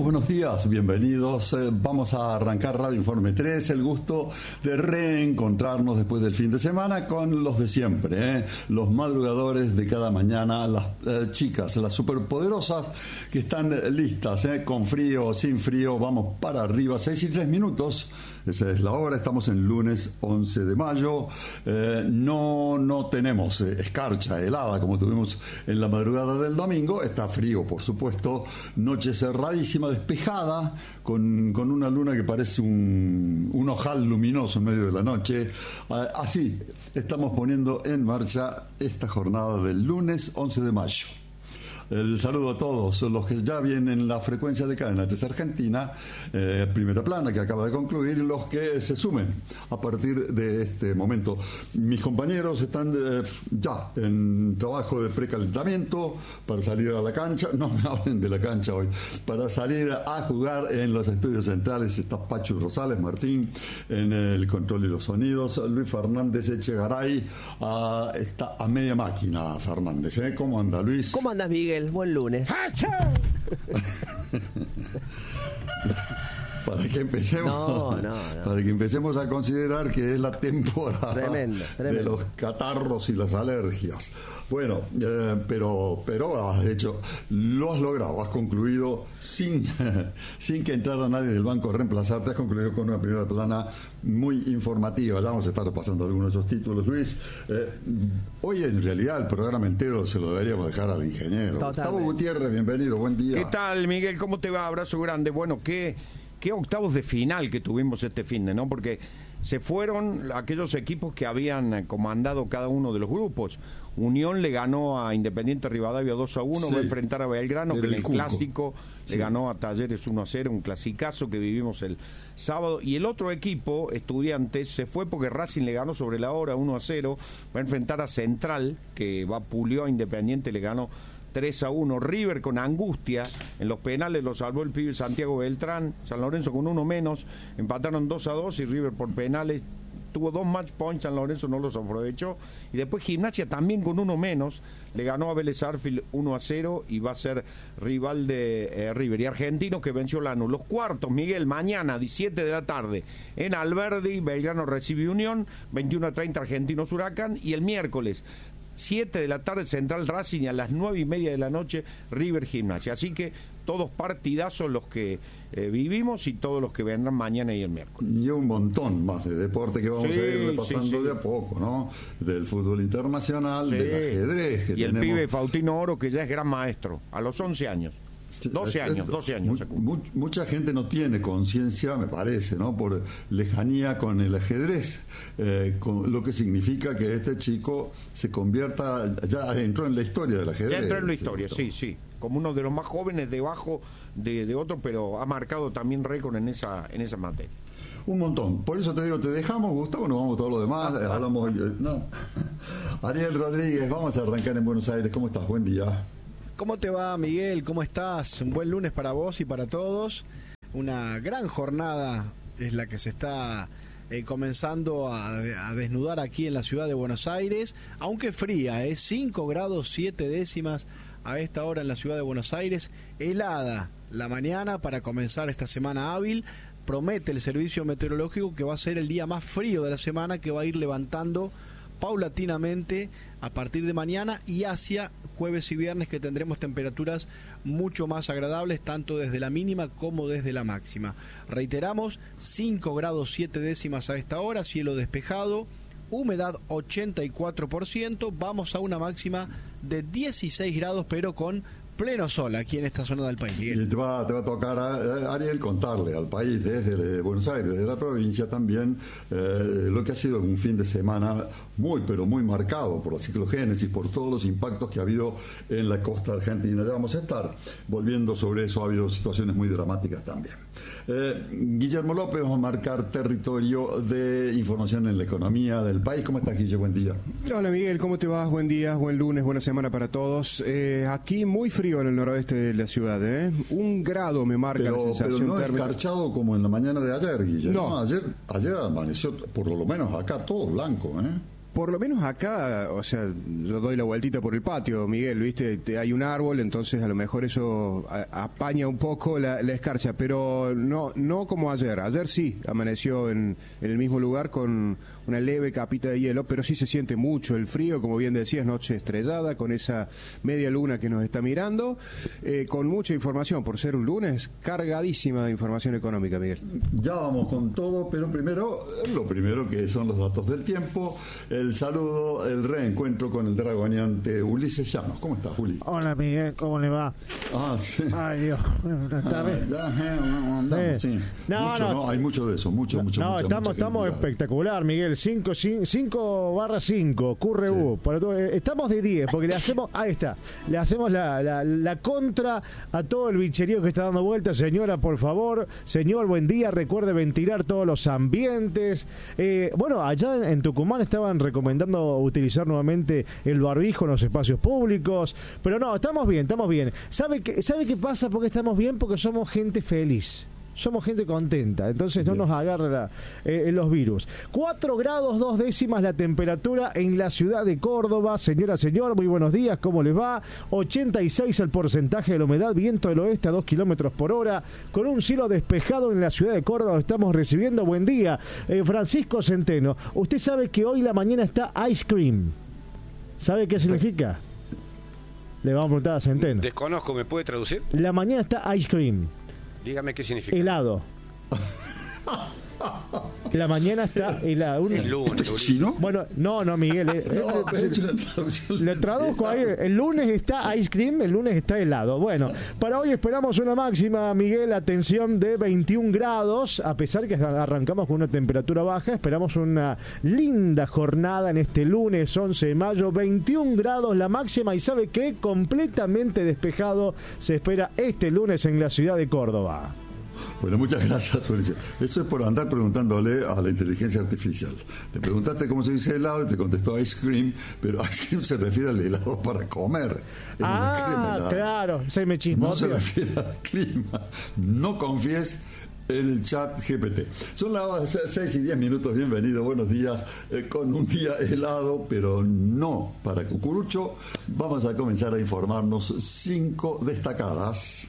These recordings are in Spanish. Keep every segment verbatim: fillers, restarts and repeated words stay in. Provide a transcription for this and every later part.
buenos días, bienvenidos. Eh, vamos a arrancar Radio Informe tres, el gusto de reencontrarnos después del fin de semana con los de siempre, ¿eh? Los madrugadores de cada mañana, las eh, chicas, las superpoderosas que están listas, ¿eh? Con frío o sin frío, vamos para arriba, seis y tres minutos. Esa es la hora, estamos en lunes once de mayo, eh, no, no tenemos eh, escarcha helada como tuvimos en la madrugada del domingo, está frío por supuesto, noche cerradísima, despejada, con, con una luna que parece un, un ojal luminoso en medio de la noche. Ah, así estamos poniendo en marcha esta jornada del lunes once de mayo. El saludo a todos los que ya vienen en la frecuencia de Cadena tres Argentina, eh, Primera Plana, que acaba de concluir, y los que se sumen a partir de este momento. Mis compañeros están eh, ya en trabajo de precalentamiento para salir a la cancha. No me hablen de la cancha hoy. Para salir a jugar en los estudios centrales está Pachu Rosales, Martín, en el control y los sonidos. Luis Fernández Echegaray ah, está a media máquina, Fernández. ¿eh? ¿Cómo anda, Luis? ¿Cómo andas, Miguel? Buen lunes. Para que empecemos no, no, no. para que empecemos a considerar que es la temporada tremendo, tremendo. de los catarros y las alergias. Bueno, eh, pero pero has hecho, lo has logrado, has concluido sin sin que entrara nadie del banco a reemplazarte, has concluido con una primera plana muy informativa. Ya vamos a estar repasando algunos de esos títulos, Luis. Eh, hoy en realidad el programa entero se lo deberíamos dejar al ingeniero. Totalmente. Gustavo Gutiérrez, bienvenido, buen día. ¿Qué tal, Miguel? ¿Cómo te va? Abrazo grande. Bueno, qué qué octavos de final que tuvimos este fin de, ¿no? Porque se fueron aquellos equipos que habían comandado cada uno de los grupos. Unión le ganó a Independiente Rivadavia dos a uno, sí. Va a enfrentar a Belgrano, que en el Cuco. Clásico sí. Le ganó a Talleres uno a cero, un clasicazo que vivimos el sábado. Y el otro equipo, Estudiantes, se fue porque Racing le ganó sobre la hora uno a cero, va a enfrentar a Central, que va pulió a Independiente, le ganó tres a uno. River con angustia en los penales lo salvó el pibe Santiago Beltrán. San Lorenzo con uno menos, empataron dos a dos y River por penales tuvo dos match points, San Lorenzo no los aprovechó. Y después Gimnasia también con uno menos le ganó a Vélez Sarsfield uno a cero y va a ser rival de eh, River. Y Argentino que venció Lanús. Los cuartos, Miguel, mañana diecisiete de la tarde en Alberdi, Belgrano recibe Unión, veintiuno a treinta Argentinos Huracán, y el miércoles siete de la tarde Central Racing, y a las nueve y media de la noche River Gimnasia. Así que todos partidazos los que eh, vivimos y todos los que vendrán mañana y el miércoles. Y un montón más de deporte que vamos sí, a ir repasando sí, sí. de a poco, ¿no? Del fútbol internacional, sí. del ajedrez. Que y el tenemos... pibe Faustino Oro, que ya es gran maestro, a los once años. doce años, doce años. Mu mucha gente no tiene conciencia, me parece, ¿no? Por lejanía con el ajedrez, eh, con lo que significa que este chico se convierta, ya entró en la historia del ajedrez. Ya entró en la historia, sí, sí. Como uno de los más jóvenes debajo de, de otro, pero ha marcado también récord en esa, en esa materia. Un montón. Por eso te digo, te dejamos, Gustavo, nos vamos a todo lo demás. Ah, hablamos. Ah. No. Ariel Rodríguez, vamos a arrancar en Buenos Aires. ¿Cómo estás? Buen día. ¿Cómo te va, Miguel? ¿Cómo estás? Un buen lunes para vos y para todos. Una gran jornada es la que se está eh, comenzando a, a desnudar aquí en la ciudad de Buenos Aires, aunque fría, ¿eh? cinco grados siete décimas a esta hora en la ciudad de Buenos Aires. Helada la mañana para comenzar esta semana hábil. Promete el servicio meteorológico que va a ser el día más frío de la semana, que va a ir levantando paulatinamente a partir de mañana y hacia jueves y viernes, que tendremos temperaturas mucho más agradables, tanto desde la mínima como desde la máxima. Reiteramos, cinco grados siete décimas a esta hora, cielo despejado, humedad ochenta y cuatro por ciento, vamos a una máxima de dieciséis grados, pero con pleno sol aquí en esta zona del país, Miguel. Y te va, te va a tocar, a, a Ariel, contarle al país desde Buenos Aires, desde la provincia también, eh, lo que ha sido un fin de semana muy, pero muy marcado por la ciclogénesis, por todos los impactos que ha habido en la costa argentina. Ya vamos a estar volviendo sobre eso, ha habido situaciones muy dramáticas también. Eh, Guillermo López, vamos a marcar territorio de información en la economía del país. ¿Cómo estás, Guille? Buen día. Hola, Miguel, ¿cómo te vas? Buen día, buen lunes, buena semana para todos. Eh, aquí muy frío en el noroeste de la ciudad, ¿eh? Un grado me marca pero, la sensación pero no térmica. escarchado como en la mañana de ayer, Guillermo. No. no ayer, ayer amaneció, por lo menos acá, todo blanco, ¿eh? por lo menos acá, o sea, yo doy la vueltita por el patio, Miguel, ¿viste? Te- Hay un árbol, entonces a lo mejor eso a- apaña un poco la, la escarcha, pero no no como ayer. Ayer sí amaneció en, en el mismo lugar con una leve capita de hielo, pero sí se siente mucho el frío, como bien decías, noche estrellada, con esa media luna que nos está mirando, eh, con mucha información, por ser un lunes, cargadísima de información económica, Miguel. Ya vamos con todo, pero primero, lo primero que son los datos del tiempo, el saludo, el reencuentro con el dragoneante Ulises Llanos. ¿Cómo estás, Juli? Hola Miguel, ¿cómo le va? Ah, sí. Ay Dios, está Ah, bien. ya, eh, andamos, Eh. sí. No, mucho, no. no, hay mucho de eso, mucho, mucho, No, mucha, estamos, mucha estamos cantidad. espectacular, Miguel. cinco barra cinco, Q R U. Sí. Para todo- eh, estamos de diez, porque le hacemos, ahí está, le hacemos la, la, la contra a todo el bicherío que está dando vuelta. Señora, por favor, señor, buen día. Recuerde ventilar todos los ambientes. Eh, bueno, allá en, en Tucumán estaban recomendando utilizar nuevamente el barbijo en los espacios públicos. Pero no, estamos bien, estamos bien. ¿Sabe qué, ¿sabe qué pasa? Porque estamos bien, porque somos gente feliz. Somos gente contenta, entonces no Bien. nos agarra la- eh, los virus. Cuatro grados dos décimas la temperatura en la ciudad de Córdoba. Señora, señor, muy buenos días, ¿cómo les va? ochenta y seis el porcentaje de la humedad, viento del oeste a dos kilómetros por hora, con un cielo despejado en la ciudad de Córdoba. Estamos recibiendo buen día. Eh, Francisco Centeno, usted sabe que hoy la mañana está ice cream. ¿Sabe qué significa? Le vamos a preguntar a Centeno. Desconozco, ¿me puede traducir? La mañana está ice cream. Dígame qué significa. Helado. La mañana está helado. Un- El lunes. ¿Es chino? Bueno, no, no, Miguel. eh, eh, No, eh, es una traducción le traduzco ahí. El lunes está ice cream, el lunes está helado. Bueno, para hoy esperamos una máxima, Miguel, atención, de veintiún grados. A pesar que arrancamos con una temperatura baja, esperamos una linda jornada en este lunes once de mayo. veintiún grados la máxima y ¿sabe qué? Completamente despejado se espera este lunes en la ciudad de Córdoba. Bueno, muchas gracias, Ulises. Eso es por andar preguntándole a la inteligencia artificial. Le preguntaste cómo se dice helado y te contestó ice cream, pero ice cream se refiere al helado para comer. Es una crema Ah, helada. claro, se me chismó. No se refiere al clima. No confíes en el chat G P T. Son las seis y diez minutos, bienvenido, buenos días, eh, con un día helado, pero no para cucurucho. Vamos a comenzar a informarnos cinco destacadas.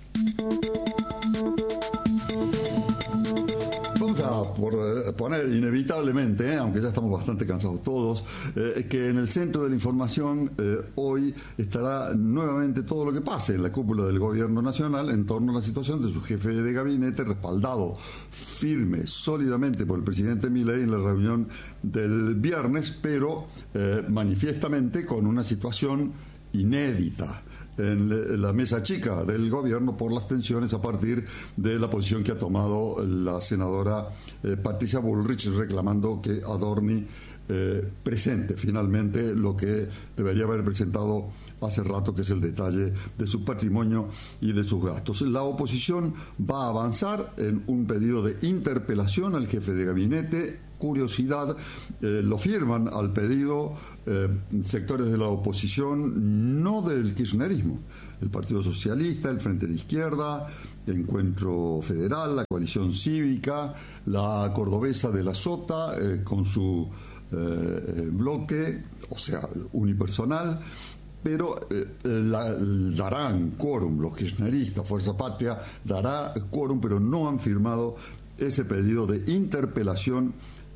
Vamos a por- poner inevitablemente, eh, aunque ya estamos bastante cansados todos, eh, que en el centro de la información eh, hoy estará nuevamente todo lo que pase en la cúpula del gobierno nacional en torno a la situación de su jefe de gabinete, respaldado firme, sólidamente por el presidente Milei en la reunión del viernes, pero eh, manifiestamente con una situación inédita en la mesa chica del gobierno por las tensiones a partir de la posición que ha tomado la senadora eh, Patricia Bullrich reclamando que Adorni eh, presente finalmente lo que debería haber presentado hace rato, que es el detalle de su patrimonio y de sus gastos. La oposición va a avanzar en un pedido de interpelación al jefe de gabinete. Curiosidad, eh, lo firman al pedido eh, sectores de la oposición, no del kirchnerismo, el Partido Socialista, el Frente de Izquierda, el Encuentro Federal, la Coalición Cívica, la Cordobesa de la Sota, eh, con su eh, bloque, o sea, unipersonal, pero eh, la, darán quórum, los kirchneristas, Fuerza Patria, dará quórum, pero no han firmado ese pedido de interpelación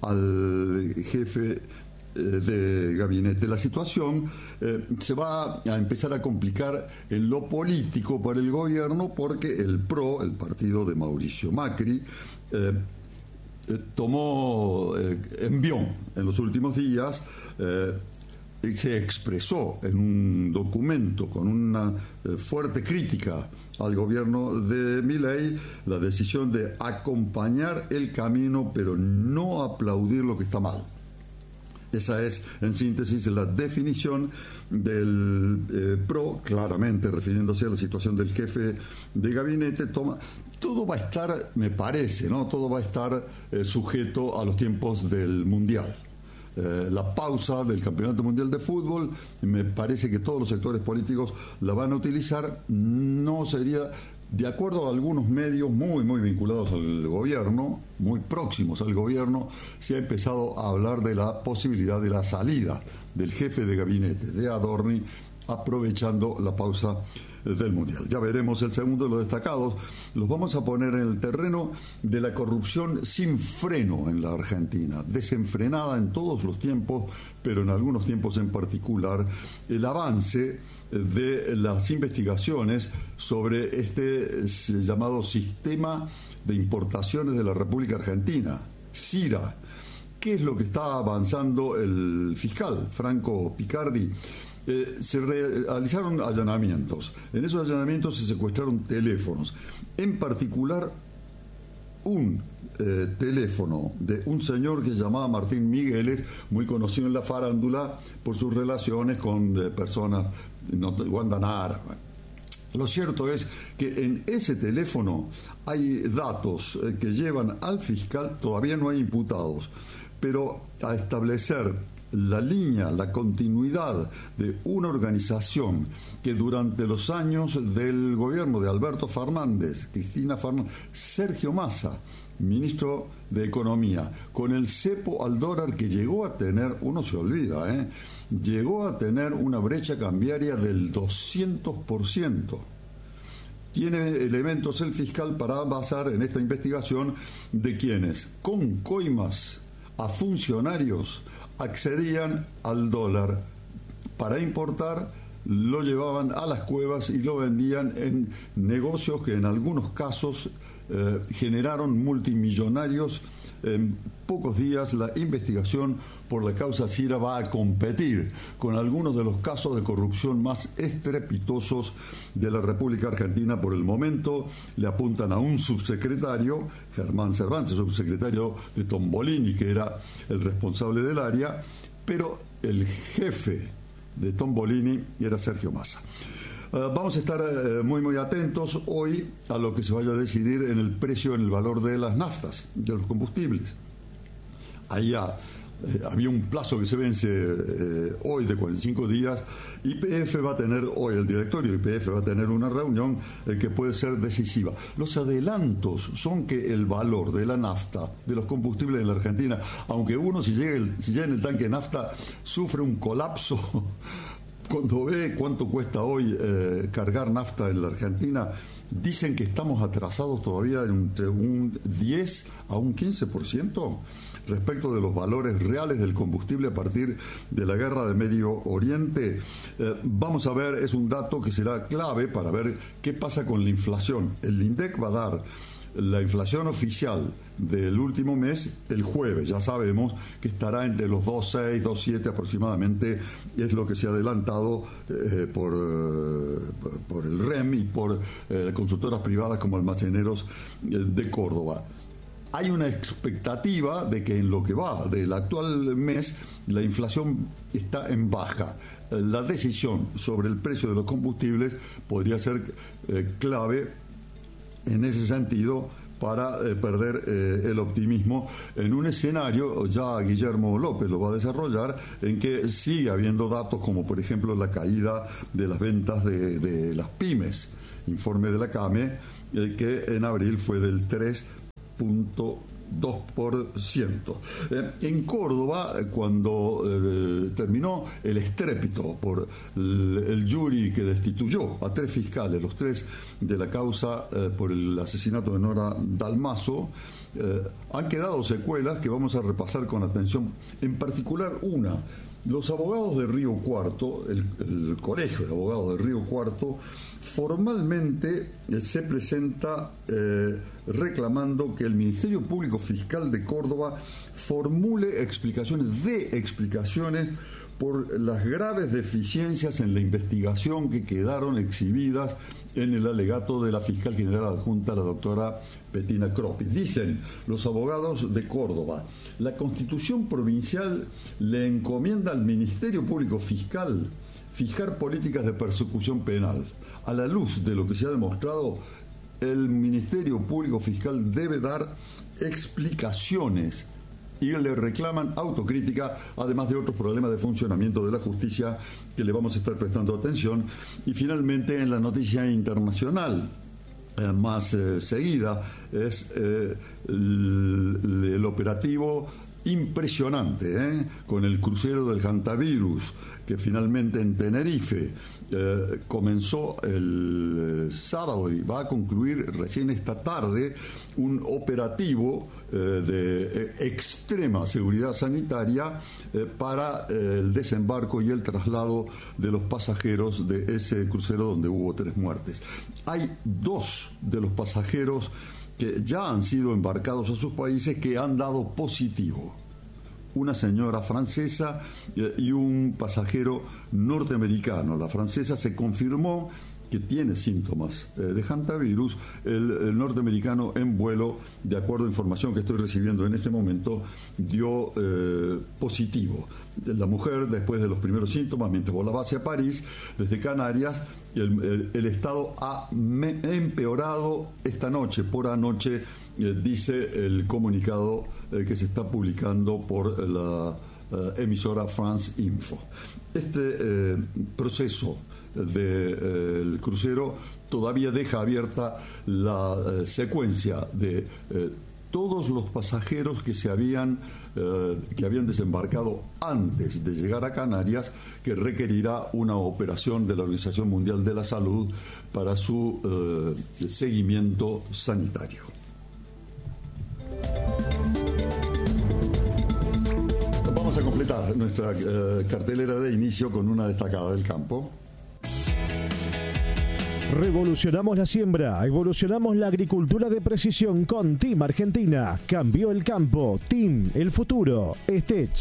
al jefe eh, de gabinete. La situación eh, se va a empezar a complicar en lo político para el gobierno porque el P R O, el partido de Mauricio Macri, eh, eh, tomó, eh, envió en los últimos días, eh, se expresó en un documento con una eh, fuerte crítica al gobierno de Milei la decisión de acompañar el camino pero no aplaudir lo que está mal. Esa es, en síntesis, la definición del eh, P R O, claramente refiriéndose a la situación del jefe de gabinete. Toma, todo va a estar, me parece, ¿no? Todo va a estar eh, sujeto a los tiempos del Mundial. Eh, la pausa del Campeonato Mundial de Fútbol, me parece que todos los sectores políticos la van a utilizar. No sería De acuerdo a algunos medios muy, muy vinculados al gobierno, muy próximos al gobierno, se ha empezado a hablar de la posibilidad de la salida del jefe de gabinete de Adorni, aprovechando la pausa del Mundial. Ya veremos el segundo de los destacados. Los vamos a poner en el terreno de la corrupción sin freno en la Argentina, desenfrenada en todos los tiempos, pero en algunos tiempos en particular, el avance de las investigaciones sobre este llamado Sistema de Importaciones de la República Argentina, SIRA. ¿Qué es lo que está avanzando el fiscal Franco Picardi? Eh, se realizaron allanamientos. En esos allanamientos se secuestraron teléfonos, en particular un eh, teléfono de un señor que se llamaba Martín Migueles, muy conocido en la farándula por sus relaciones con eh, personas no, Guandanara. Lo cierto es que en ese teléfono hay datos eh, que llevan al fiscal, todavía no hay imputados, pero a establecer la línea, la continuidad de una organización que durante los años del gobierno de Alberto Fernández, Cristina Fernández, Sergio Massa, ministro de Economía, con el cepo al dólar que llegó a tener, uno se olvida, ¿eh? llegó a tener una brecha cambiaria del doscientos por ciento. Tiene elementos el fiscal para basar en esta investigación de quienes, con coimas a funcionarios, accedían al dólar para importar, lo llevaban a las cuevas y lo vendían en negocios que en algunos casos eh, generaron multimillonarios. En pocos días la investigación por la causa SIRA va a competir con algunos de los casos de corrupción más estrepitosos de la República Argentina. Por el momento le apuntan a un subsecretario, Germán Cervantes, subsecretario de Tombolini, que era el responsable del área, pero el jefe de Tombolini era Sergio Massa. Uh, vamos a estar uh, muy muy atentos hoy a lo que se vaya a decidir en el precio, en el valor de las naftas, de los combustibles. Allá eh, había un plazo que se vence eh, hoy de cuarenta y cinco días. Y P F va a tener hoy, el directorio de Y P F va a tener una reunión eh, que puede ser decisiva. Los adelantos son que el valor de la nafta, de los combustibles en la Argentina, aunque uno si llega, el, si llega en el tanque de nafta sufre un colapso cuando ve cuánto cuesta hoy eh, cargar nafta en la Argentina, dicen que estamos atrasados todavía entre un diez a un quince por ciento respecto de los valores reales del combustible a partir de la guerra de Medio Oriente. Eh, vamos a ver, es un dato que será clave para ver qué pasa con la inflación. El INDEC va a dar la inflación oficial del último mes el jueves. Ya sabemos que estará entre los dos coma seis, dos coma siete aproximadamente, es lo que se ha adelantado eh, por, eh, por el R E M y por eh, consultoras privadas como Almaceneros eh, de Córdoba. Hay una expectativa de que en lo que va del actual mes la inflación está en baja. La decisión sobre el precio de los combustibles podría ser eh, clave en ese sentido para eh, perder eh, el optimismo en un escenario, ya Guillermo López lo va a desarrollar, en que sigue habiendo datos como por ejemplo la caída de las ventas de, de las pymes. Informe de la CAME eh, que en abril fue del tres punto dos por ciento. Eh, en Córdoba, cuando eh, terminó el estrépito por el, el jury que destituyó a tres fiscales, los tres de la causa eh, por el asesinato de Nora Dalmazo, eh, han quedado secuelas que vamos a repasar con atención, en particular una. Los abogados de Río Cuarto, el, el colegio de abogados de Río Cuarto, formalmente eh, se presenta eh, reclamando que el Ministerio Público Fiscal de Córdoba formule explicaciones, dé explicaciones por las graves deficiencias en la investigación que quedaron exhibidas en el alegato de la fiscal general adjunta, la doctora Petina Croppi. Dicen los abogados de Córdoba, la Constitución provincial le encomienda al Ministerio Público Fiscal fijar políticas de persecución penal. A la luz de lo que se ha demostrado, el Ministerio Público Fiscal debe dar explicaciones y le reclaman autocrítica, además de otros problemas de funcionamiento de la justicia que le vamos a estar prestando atención. Y finalmente, en la noticia internacional, eh, más eh, seguida, es eh, el, el operativo impresionante, ¿eh? con el crucero del Hantavirus, que finalmente en Tenerife eh, comenzó el eh, sábado y va a concluir recién esta tarde un operativo eh, de eh, extrema seguridad sanitaria eh, para eh, el desembarco y el traslado de los pasajeros de ese crucero donde hubo tres muertes. Hay dos de los pasajeros que ya han sido embarcados a sus países que han dado positivo. Una señora francesa eh, y un pasajero norteamericano. La francesa se confirmó que tiene síntomas eh, de hantavirus. El, el norteamericano en vuelo, de acuerdo a información que estoy recibiendo en este momento, dio eh, positivo. La mujer, después de los primeros síntomas, mientras volaba hacia París, desde Canarias, el, el, el estado ha me, empeorado esta noche, por anoche, eh, dice el comunicado eh, que se está publicando por la eh, emisora France Info. Este eh, proceso del crucero todavía deja abierta la eh, secuencia de eh, todos los pasajeros que se habían eh, que habían desembarcado antes de llegar a Canarias, que requerirá una operación de la Organización Mundial de la Salud para su eh, seguimiento sanitario. Vamos a completar nuestra eh, cartelera de inicio con una destacada del campo. Revolucionamos la siembra, evolucionamos la agricultura de precisión con Team Argentina. Cambió el campo, Team, el futuro, Stech.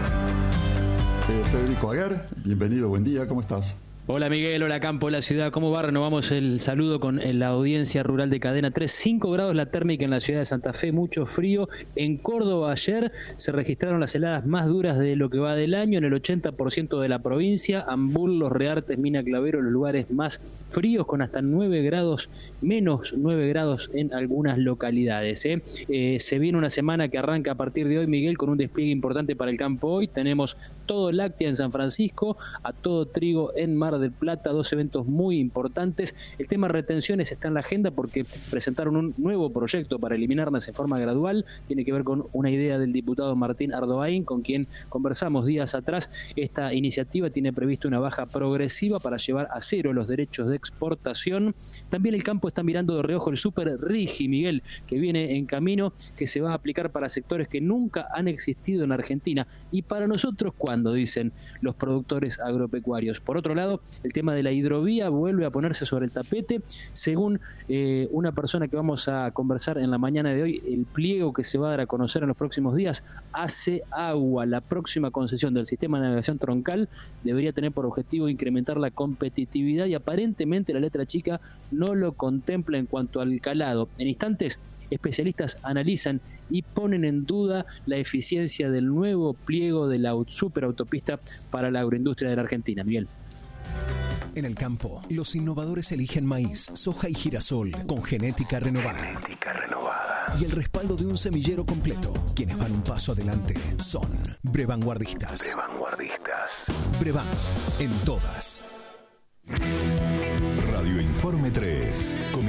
Eh, Federico Aguer, bienvenido, buen día, ¿cómo estás? Hola Miguel, hola Campo, hola ciudad, ¿cómo va? Renovamos el saludo con la audiencia rural de Cadena tres. cinco grados la térmica en la ciudad de Santa Fe, mucho frío. En Córdoba ayer se registraron las heladas más duras de lo que va del año en el ochenta por ciento de la provincia. Ambul, Los Reartes, Mina Clavero, los lugares más fríos, con hasta nueve grados, menos nueve grados en algunas localidades. ¿eh? Eh, se viene una semana que arranca a partir de hoy, Miguel, con un despliegue importante para el campo hoy. Tenemos todo láctea en San Francisco, a todo trigo en Mar del Plata, dos eventos muy importantes. El tema retenciones está en la agenda porque presentaron un nuevo proyecto para eliminarlas en forma gradual. Tiene que ver con una idea del diputado Martín Ardoain, con quien conversamos días atrás. Esta iniciativa tiene previsto una baja progresiva para llevar a cero los derechos de exportación. También el campo está mirando de reojo el Super Rigi, Miguel, que viene en camino, que se va a aplicar para sectores que nunca han existido en Argentina. Y para nosotros, ¿cuándo? Dicen los productores agropecuarios. Por otro lado, el tema de la hidrovía vuelve a ponerse sobre el tapete. Según eh, una persona que vamos a conversar en la mañana de hoy, el pliego que se va a dar a conocer en los próximos días hace agua. La próxima concesión del sistema de navegación troncal debería tener por objetivo incrementar la competitividad y aparentemente la letra chica no lo contempla en cuanto al calado. En instantes, especialistas analizan y ponen en duda la eficiencia del nuevo pliego de la superautopista para la agroindustria de la Argentina. Miguel. En el campo, los innovadores eligen maíz, soja y girasol con genética renovada. Genética renovada. Y el respaldo de un semillero completo. Quienes van un paso adelante son Brevanguardistas. Brevanguardistas. Brevan, en todas. Radio Informe tres.